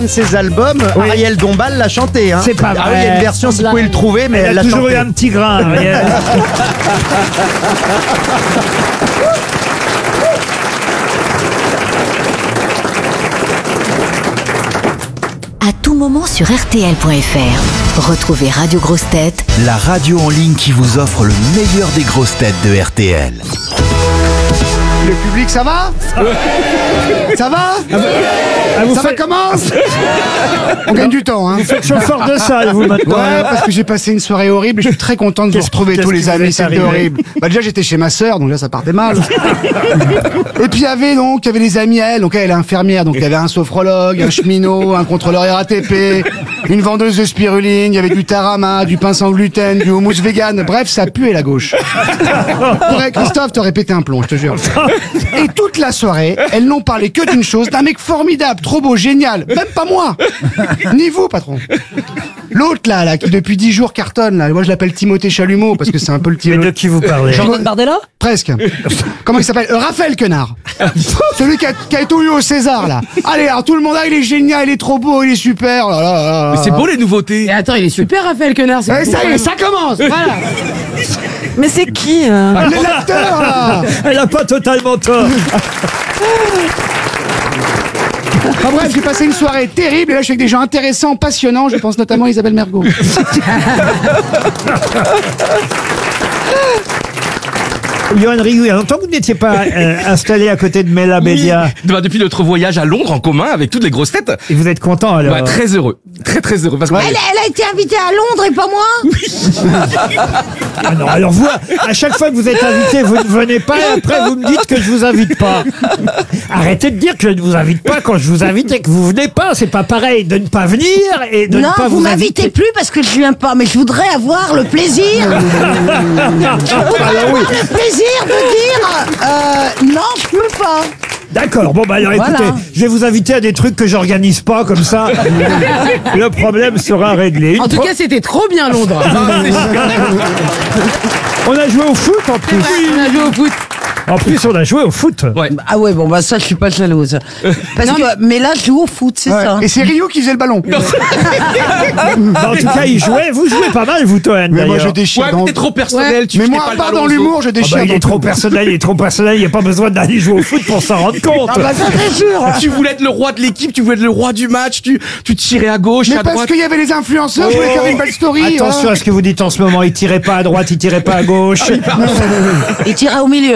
Ses albums, Oui. Ariel Dombal l'a chanté. Hein. C'est pas Ah oui, il y a vrai. une version si vous pouvez le trouver, mais elle Elle l'a a toujours chanté. eu un petit grain, Ariel. À tout moment sur RTL.fr. Retrouvez Radio Grosses Têtes La radio en ligne qui vous offre le meilleur des grosses têtes de RTL. Le public, ça va? Ça va? vous Ça va faites- comment? On gagne du temps, hein? Vous faites chauffeur de salle, vous, maintenant. Ouais, parce que j'ai passé une soirée horrible et je suis très content de vous retrouver tous les amis, c'était horrible. Bah déjà j'étais chez ma sœur, donc là ça partait mal. Et puis il y avait les amis à elle, donc elle est infirmière, donc il y avait un sophrologue, un cheminot, un contrôleur RATP, une vendeuse de spiruline, il y avait du tarama, du pain sans gluten, du houmous vegan, bref ça puait la gauche. Ouais, Christophe, t'aurais pété un plomb, je te jure. Et toute la soirée, elles n'ont parlé que d'une chose, d'un mec formidable, trop beau, génial, même pas moi, ni vous patron. L'autre là, qui depuis 10 jours cartonne, là, moi je l'appelle Timothée Chalumeau parce que c'est un peu le Mais type. de qui vous parlez? Jordan Bardella? Presque. Comment il s'appelle? Raphaël Quenard. Celui qui a tout eu au César là. Allez, alors tout le monde, il est génial, il est trop beau, il est super. Oh là là là là. Mais c'est beau les nouveautés. Mais attends, il est super, Raphaël Quenard. Eh, ça y est, ça commence. Voilà. Mais c'est qui L'acteur là. Elle a pas totalement tort. Enfin bref, j'ai passé une soirée terrible et là je suis avec des gens intéressants, passionnants. Je pense notamment à Isabelle Mergo. Johan Rioux, il y a longtemps que vous n'étiez pas installé à côté de Mela Bédia. Bah, depuis notre voyage à Londres en commun avec toutes les grosses têtes. Et vous êtes content alors? Bah, très heureux. Très très heureux. Parce que Elle a été invitée à Londres et pas moi. Ah non, alors vous, à chaque fois que vous êtes invité, vous ne venez pas et après vous me dites que je vous invite pas. Arrêtez de dire que je ne vous invite pas quand je vous invite et que vous venez pas. C'est pas pareil de ne pas venir et de Non, ne pas vous vous m'invitez inviter. plus parce que je viens pas, mais je voudrais avoir le plaisir. Le plaisir de dire non, je peux pas. D'accord, bon bah alors Voilà. écoutez, je vais vous inviter à des trucs que j'organise pas, comme ça le problème sera réglé. En tout cas, c'était trop bien Londres. On a joué au foot en plus. On a joué au foot. En plus, on a joué au foot. Ouais. Ah ouais, bon bah ça, je suis pas jalouse. Parce que, mais là, je joue au foot, c'est Ouais. ça. Et c'est Rio qui faisait le ballon. En tout cas, il jouait. Vous jouez pas mal, vous, Toen, Mais moi d'ailleurs. je déchire. Ouais, dans- mais t'es trop personnel. Tu Mais fais moi, pas à le part ballon dans aux l'humour, je Ah déchire. bah, il dans est tout. trop personnel, il n'y a pas besoin d'aller jouer au foot pour s'en rendre compte. Ah bah ça c'est sûr. Tu voulais être le roi de l'équipe, tu voulais être le roi du match, tu tirais à gauche, Mais à parce droite. qu'il y avait les influenceurs, je voulais faire une belle story. Attention à ce que vous dites en ce moment, il tirait pas à droite, il tirait pas à gauche. Il tirait au milieu.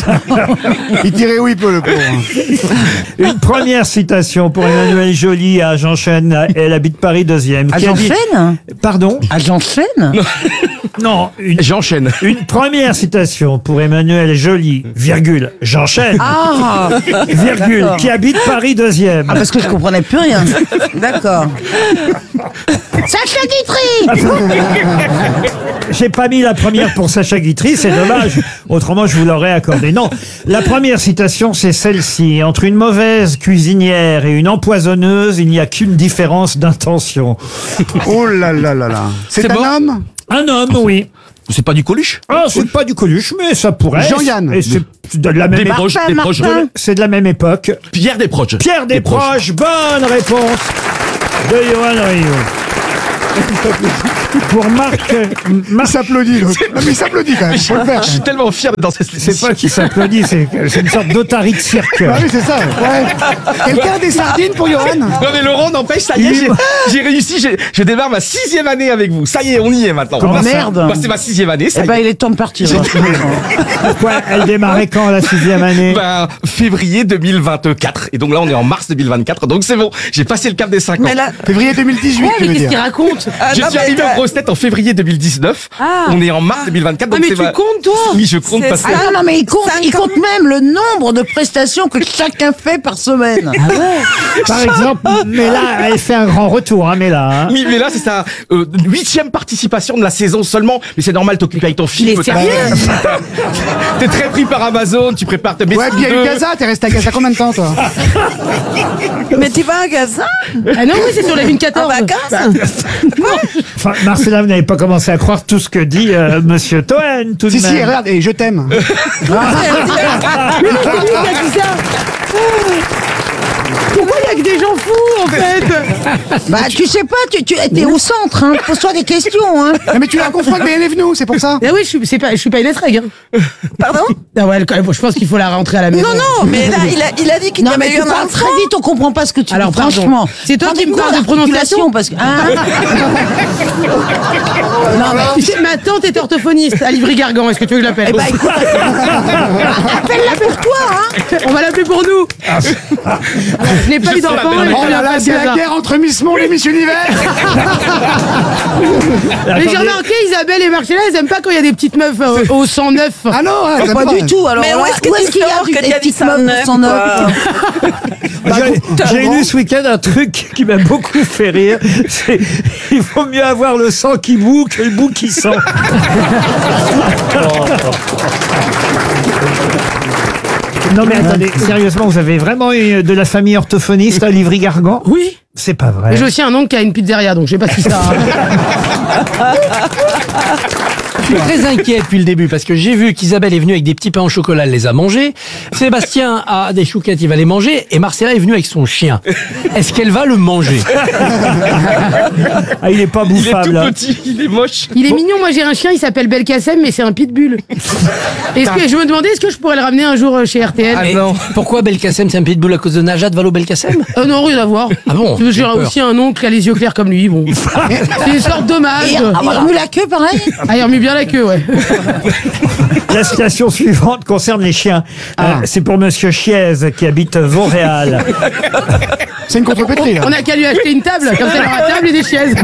Il tirait où il peut le pauvre. Une première citation pour Emmanuelle Joly à Jean-Chêne, elle habite Paris 2e. À qui a dit- Jean-Chêne Pardon? À Jean-Chêne Non, J'enchaîne. une première citation pour Emmanuelle Joly, virgule, Jean-Chêne, Ah, virgule, d'accord. qui habite Paris 2e. parce que je comprenais plus rien. D'accord. Sacha Guitry. J'ai pas mis la première pour Sacha Guitry, c'est dommage. Autrement, je vous l'aurais accordé. Non, la première citation, c'est celle-ci. Entre une mauvaise cuisinière et une empoisonneuse, il n'y a qu'une différence d'intention. Oh là là là là. C'est C'est un bon homme? Un homme, oui. C'est pas du Coluche? Ah, c'est pas du Coluche, mais ça pourrait. Jean-Yann. Et c'est de la même Des époque. proches, des proches. C'est de la même époque. Pierre Desproges. Pierre Desproges, bonne réponse de Johan Rioux. Pour Marc, Il s'applaudit, l'autre. Non, mais il s'applaudit quand même. Faut le faire. Je suis tellement fier d'être dans cette c'est pas qui s'applaudit, c'est une sorte d'otarie de cirque. Ah oui, c'est ça. Ouais. Quelqu'un a des sardines pour Johan? Non mais Laurent, n'empêche, ça y est, j'ai réussi, je démarre ma 6e année avec vous. Ça y est, on y est maintenant. Comment ça? Merde. Bah, c'est ma 6e année, ça Eh y ben, est. il est temps de partir. Pourquoi elle démarrait quand la 6e année? Bah, février 2024. Et donc là, on est en mars 2024. Donc c'est bon, j'ai passé le cap des 5 ans. Mais là, Février 2018, ouais, tu mais veux qu'est-ce qu'il dire. raconte Je suis arrivé aux grosses têtes en février 2019. Ah. On est en mars 2024. Donc mais c'est tu comptes, toi? Oui, je compte parce que... Ah non, mais il compte même le nombre de prestations que chacun fait par semaine. Ah ouais. Par exemple, mais là, elle fait un grand retour, hein, mais là. Hein. Oui, mais là, c'est sa 8e participation de la saison seulement. Mais c'est normal, t'occupes avec ton film. Il est sérieux? T'es très pris par Amazon, tu prépares tes Ouais, puis il y a eu Gaza, t'es resté à Gaza combien de temps, toi? Mais tu vas à Gaza? Ah non, oui, c'est sur la ligne 14. En vacances? Enfin, Marcella, vous n'avez pas commencé à croire tout ce que dit Monsieur Toen, tout de Si, même. si, regarde, et je t'aime. Pourquoi il y a avec des gens fous, en fait. Bah, tu sais pas, tu t'es au centre, hein. Pose-toi des questions, hein. Non, mais tu la confonds avec BNF nous, c'est pour ça. Ah oui, je suis pas une estrègue, hein. Pardon? Ah ouais, je pense qu'il faut la rentrer à la maison. Non, mais là, il a dit qu'il y Non, avait mais eu tu un parles enfant. très vite, on comprend pas ce que tu Alors, dis, pardon. franchement. C'est toi qui me parles de prononciation parce que, hein. Non, mais tu sais, ma tante est orthophoniste à Livry-Gargan. Est-ce que tu veux que je l'appelle? Eh ben, écoute, appelle-la pour toi, hein. On va l'appeler pour nous. Je n'ai pas eu d'enfant. Oh là là, c'est la guerre entre Miss Monde et Miss Univers. Mais j'ai remarqué, Isabelle et Marcella, elles aiment pas quand il y a des petites meufs au 109. Ah non, ouais, Pas du tout, alors. Mais où est-ce que tu qu'il y a sors que des tu as dit petites ça meufs neuf, sans neuf? J'ai lu ce week-end un truc qui m'a beaucoup fait rire. C'est il vaut mieux avoir le sang qui bout que le bout qui sent. Non mais attendez, sérieusement, vous avez vraiment eu de la famille orthophoniste à Livry-Gargan? Oui. C'est pas vrai. Mais j'ai aussi un oncle qui a une pizzeria, donc je sais pas si ça. Je suis très inquiet depuis le début parce que j'ai vu qu'Isabelle est venue avec des petits pains au chocolat, elle les a mangés. Sébastien a des chouquettes, il va les manger. Et Marcella est venue avec son chien. Est-ce qu'elle va le manger? Ah, il est pas bouffable. Il est hein. tout petit, il est moche. Il est mignon, moi j'ai un chien, il s'appelle Belkacem, mais c'est un pitbull. Est-ce que je me demandais, est-ce que je pourrais le ramener un jour chez RTL? Et pourquoi Belkacem, c'est un pitbull à cause de Najat Vallaud-Belkacem? Non, rien à voir. Ah bon? J'ai aussi un oncle qui a les yeux clairs comme lui, bon. C'est une sorte d'hommage. Il remue la queue, pareil. Ah, il remue bien la queue, ouais. La citation suivante concerne les chiens. C'est pour Monsieur Chiez qui habite Vauréal. C'est une contrepétrie, là. On a qu'à lui acheter une table, comme ça il aura table et des chaises.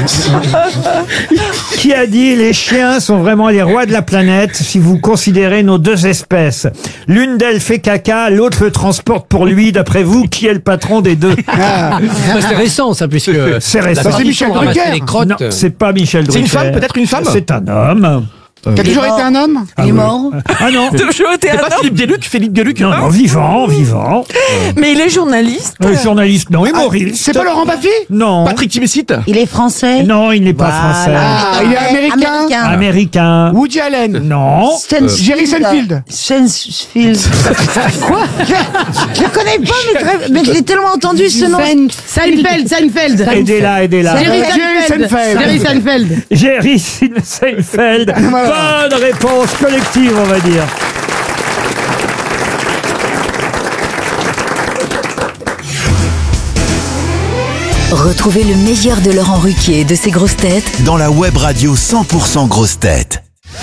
Qui a dit les chiens sont vraiment les rois de la planète si vous considérez nos deux espèces. L'une d'elles fait caca, l'autre le transporte pour lui. D'après vous, qui est le patron des deux? Bah, c'est récent ça puisque C'est récent. la C'est Michel tradition de ramasser Drucker. les crottes. Non, c'est pas Michel C'est Drucker. une femme, peut-être une femme? C'est un homme. Qui a toujours été un homme. Il est mort. Ah non. Toujours été C'est un pas homme. Philippe Gueluc Non, non, vivant. Mais il est journaliste. Journaliste, non, humoriste. C'est pas Laurent Baffy? Non. Patrick Timsit. Il est français. Non, il n'est pas français. Ah, il est américain. Américain. Woody Allen. Non. Jerry Seinfeld. Seinfeld. Quoi? Je le connais pas, mais je l'ai tellement entendu ce nom. Seinfeld. Aidez-la. Jerry Seinfeld. Jerry Seinfeld. Jerry Seinfeld. Bonne réponse collective, on va dire. Retrouvez le meilleur de Laurent Ruquier et de ses grosses têtes Dans la web radio 100% grosses têtes.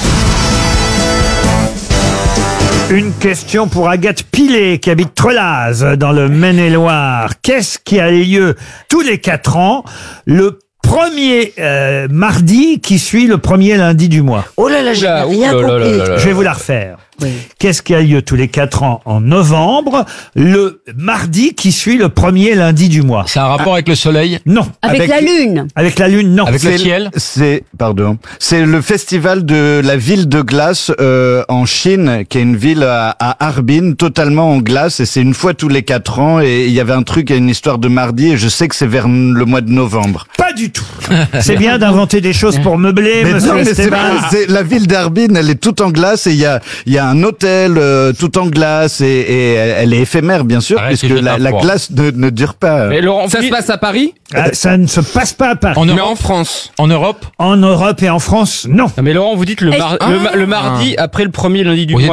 Une question pour Agathe Pilet qui habite Trelaz dans le Maine-et-Loire. Qu'est-ce qui a lieu tous les 4 ans le premier mardi qui suit le premier lundi du mois? Oh là là, j'ai rien compris. Je vais vous la refaire. Qu'est-ce qui a lieu tous les 4 ans en novembre, le mardi qui suit le premier lundi du mois? C'est un rapport avec le soleil? Non. Avec la lune. Avec la lune, non. Avec le ciel? C'est le festival de la ville de glace en Chine, qui est une ville à Harbin, totalement en glace, et c'est une fois tous les 4 ans, et il y avait un truc, une histoire de mardi, et je sais que c'est vers le mois de novembre. Pas du tout. C'est bien d'inventer des choses pour meubler, Mais monsieur non, mais Esteban. c'est la ville d'Harbin, elle est toute en glace, et il y a un hôtel tout en glace, et elle est éphémère, bien sûr, Arrête, puisque la glace ne dure pas. Mais Laurent, ça se passe à Paris? Ça ne se passe pas à Paris. Mais en France. En Europe? En Europe et en France, non. Mais Laurent, vous dites le mardi après le premier lundi du mois.